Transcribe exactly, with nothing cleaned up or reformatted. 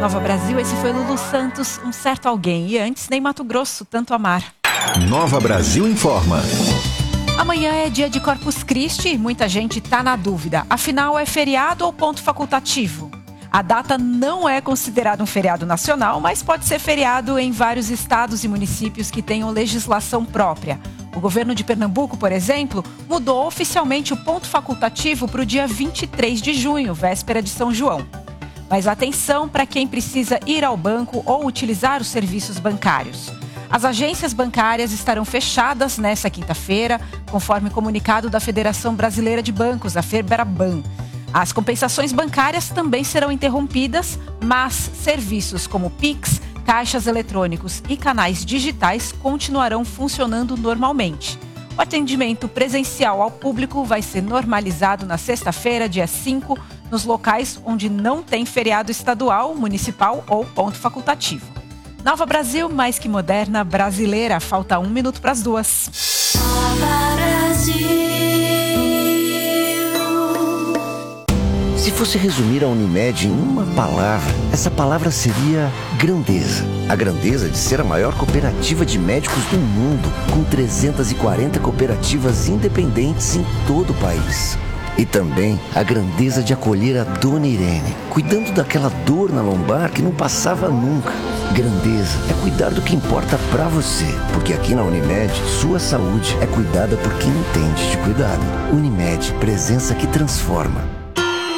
Nova Brasil, esse foi Lulu Santos, Um Certo Alguém. E antes, Ney Matogrosso, Tanto Amar. Nova Brasil informa. Amanhã é dia de Corpus Christi e muita gente está na dúvida. Afinal, é feriado ou ponto facultativo? A data não é considerada um feriado nacional, mas pode ser feriado em vários estados e municípios que tenham legislação própria. O governo de Pernambuco, por exemplo, mudou oficialmente o ponto facultativo para o dia vinte e três de junho, véspera de São João. Mas atenção para quem precisa ir ao banco ou utilizar os serviços bancários. As agências bancárias estarão fechadas nesta quinta-feira, conforme comunicado da Federação Brasileira de Bancos, a FEBRABAN. As compensações bancárias também serão interrompidas, mas serviços como Pix, caixas eletrônicos e canais digitais continuarão funcionando normalmente. O atendimento presencial ao público vai ser normalizado na sexta-feira, dia cinco, nos locais onde não tem feriado estadual, municipal ou ponto facultativo. Nova Brasil, mais que moderna, brasileira. Falta um minuto para as duas. Nova Brasil. Se fosse resumir a Unimed em uma palavra, essa palavra seria grandeza. A grandeza de ser a maior cooperativa de médicos do mundo, com trezentas e quarenta cooperativas independentes em todo o país. E também a grandeza de acolher a Dona Irene, cuidando daquela dor na lombar que não passava nunca. Grandeza é cuidar do que importa pra você, porque aqui na Unimed, sua saúde é cuidada por quem entende de cuidado. Unimed, presença que transforma.